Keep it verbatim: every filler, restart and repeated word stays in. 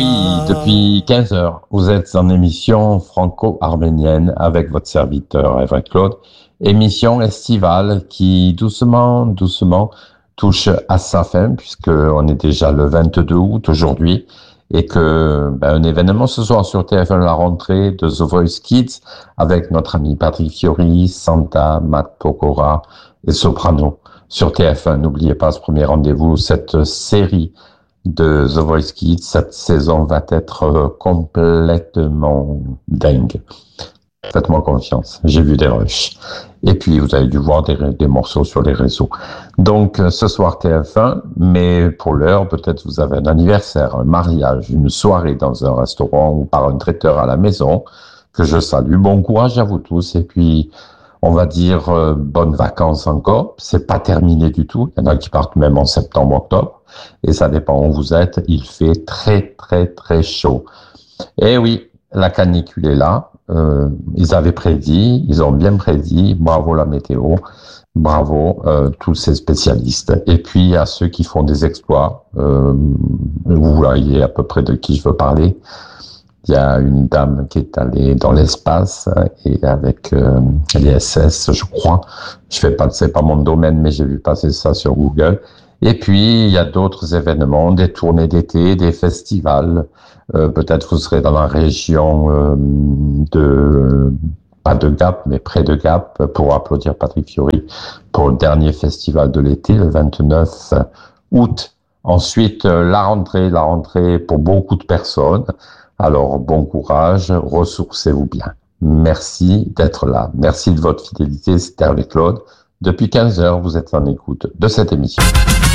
Oui, depuis quinze heures, vous êtes en émission franco-arménienne avec votre serviteur Evra Claude, émission estivale qui doucement, doucement touche à sa fin puisqu'on est déjà le vingt-deux août aujourd'hui et que ben, un événement ce soir sur T F un, la rentrée de The Voice Kids avec notre ami Patrick Fiori, Santa, Matt Pokora et Soprano sur T F un. N'oubliez pas ce premier rendez-vous, cette série de The Voice Kids. Cette saison va être complètement dingue. Faites-moi confiance. J'ai vu des rushs. Et puis, vous avez dû voir des, des morceaux sur les réseaux. Donc, ce soir, T F un, mais pour l'heure, peut-être vous avez un anniversaire, un mariage, une soirée dans un restaurant ou par un traiteur à la maison, que je salue. Bon courage à vous tous. Et puis, on va dire euh, bonnes vacances encore. C'est pas terminé du tout. Il y en a qui partent même en septembre, octobre. Et ça dépend où vous êtes. Il fait très, très, très chaud. Et oui, la canicule est là. Euh, ils avaient prédit, ils ont bien prédit. Bravo la météo. Bravo euh, tous ces spécialistes. Et puis à ceux qui font des exploits. Euh, vous voyez à peu près de qui je veux parler. Il y a une dame qui est allée dans l'espace et avec euh, l'I S S, je crois. Je fais pas, c'est pas mon domaine, mais j'ai vu passer ça sur Google. Et puis, il y a d'autres événements, des tournées d'été, des festivals. Euh, peut-être vous serez dans la région euh, de, pas de Gap, mais près de Gap, pour applaudir Patrick Fiori pour le dernier festival de l'été, le vingt-neuf août. Ensuite, la rentrée, la rentrée pour beaucoup de personnes. Alors, bon courage, ressourcez-vous bien. Merci d'être là. Merci de votre fidélité, c'était Hervé Claude. Depuis quinze heures, vous êtes en écoute de cette émission.